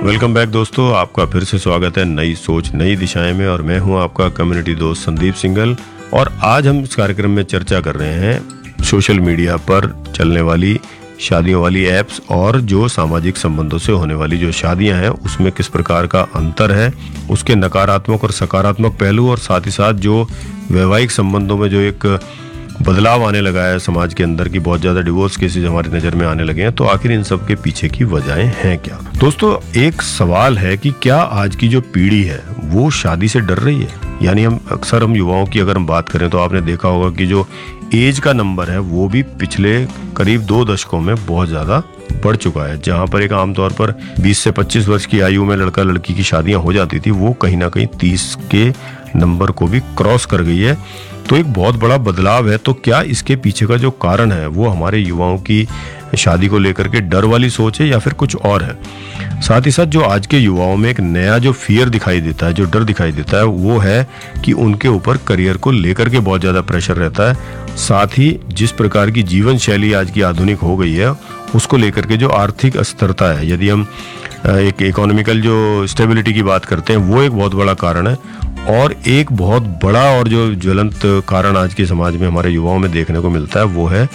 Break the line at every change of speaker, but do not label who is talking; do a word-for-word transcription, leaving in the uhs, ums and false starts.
Welcome back दोस्तों, आपका फिर से स्वागत है नई सोच नई दिशाएं में। और मैं हूं आपका कम्युनिटी दोस्त संदीप सिंगल। और आज हम इस कार्यक्रम में चर्चा कर रहे हैं सोशल मीडिया पर चलने वाली शादियों वाली ऐप्स और जो सामाजिक संबंधों से होने वाली जो शादियां हैं उसमें किस प्रकार का अंतर है, उसके नकारात्मक और सकारात्मक पहलू, और साथ ही साथ जो वैवाहिक संबंधों में जो एक बदलाव आने लगा है समाज के अंदर की बहुत ज्यादा डिवोर्स केसेस हमारी नजर में आने लगे हैं। तो आखिर इन सब के पीछे की वजहें हैं क्या? दोस्तों, एक सवाल है कि क्या आज की जो पीढ़ी है वो शादी से डर रही है? यानी हम अक्सर हम युवाओं की अगर हम बात करें तो आपने देखा होगा कि जो एज का नंबर है वो भी पिछले करीब दो दशकों में बहुत ज्यादा बढ़ चुका है। जहां पर एक आमतौर पर बीस से पच्चीस वर्ष की आयु में लड़का लड़की की शादियां हो जाती थी, वो कहीं ना कहीं तीस के नंबर को भी क्रॉस कर गई है। तो एक बहुत बड़ा बदलाव है। तो क्या इसके पीछे का जो कारण है वो हमारे युवाओं की शादी को लेकर के डर वाली सोच है या फिर कुछ और है? साथ ही साथ जो आज के युवाओं में एक नया जो फियर दिखाई देता है, जो डर दिखाई देता है, वो है कि उनके ऊपर करियर को लेकर के बहुत ज्यादा प्रेशर रहता है। साथ ही जिस प्रकार की जीवन शैली आज की आधुनिक हो गई है उसको लेकर के जो आर्थिक अस्थिरता है, यदि हम एक इकोनॉमिकल जो स्टेबिलिटी की बात करते हैं, वो एक बहुत बड़ा कारण है। और एक बहुत बड़ा और जो ज्वलंत कारण आज के समाज में हमारे युवाओं में देखने को मिलता है वो है